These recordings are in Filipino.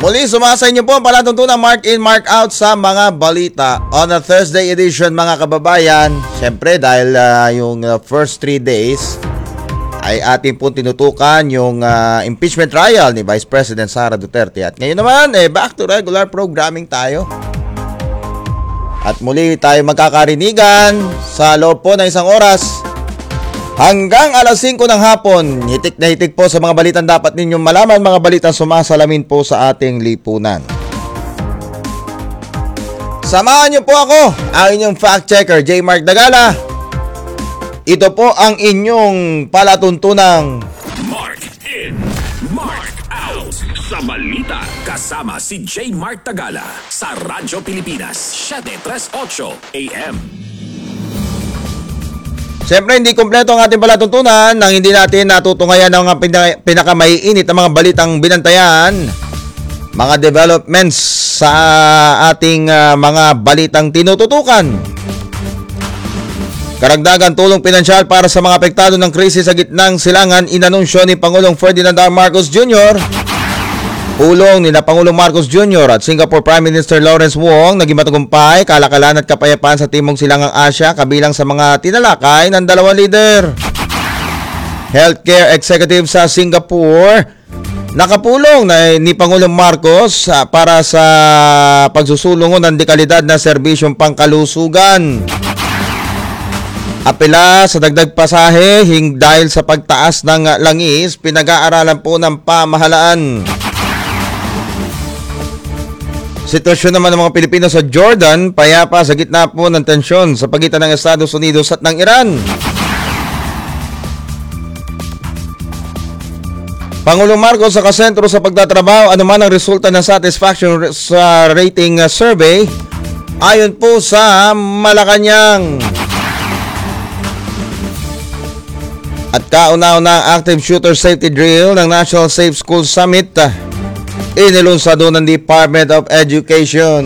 Muli, sumasa inyo po ang palatuntunang Mark In, Mark Out sa mga balita on a Thursday edition mga kababayan. Siyempre dahil yung first 3 days ay ating po tinutukan yung impeachment trial ni Vice President Sara Duterte. At ngayon naman, back to regular programming tayo. At muli tayo magkakarinigan sa loob po ng isang oras. Hanggang alas 5 ng hapon, hitik na hitik po sa mga balitang dapat ninyong malaman, mga balitang sumasalamin po sa ating lipunan. Samahan niyo po ako, ang inyong fact checker, J. Mark Dagala. Ito po ang inyong palatuntunang Mark In, Mark Out sa balita. Kasama si J. Mark Dagala sa Radyo Pilipinas, 738 AM. Siyempre, hindi kumpleto ang ating palatuntunan nang hindi natin natutungayan ang pinakamaiinit na mga balitang binantayan, mga developments sa ating mga balitang tinututukan. Karagdagan tulong pinansyal para sa mga apektado ng krisis sa gitnang silangan, inanunsyo ni Pangulong Ferdinand R. Marcos Jr. Pulong ni Pangulong Marcos Jr. at Singapore Prime Minister Lawrence Wong naging matagumpay, kalakalan at kapayapaan sa Timog Silangang Asya, kabilang sa mga tinalakay ng dalawang leader. Healthcare Executive sa Singapore nakapulong ni Pangulong Marcos para sa pagsusulungon ng dekalidad na serbisyong pangkalusugan. Apela sa dagdag pasahe dahil sa pagtaas ng langis, pinag-aaralan po ng pamahalaan. Sitwasyon naman ng mga Pilipino sa Jordan, payapa sa gitna po ng tensyon sa pagitan ng Estados Unidos at ng Iran. Pangulong Marcos sa kasentro sa pagtatrabaho, anuman ang resulta ng satisfaction sa rating survey ayon po sa Malacanang. At kauna-una ang active shooter safety drill ng National Safe School Summit inilunsado ng Department of Education.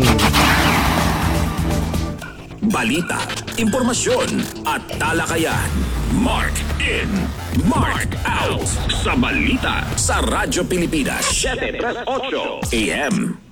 Balita, impormasyon at talakayan. Mark In, Mark Out sa balita sa Radyo Pilipinas, 738 AM.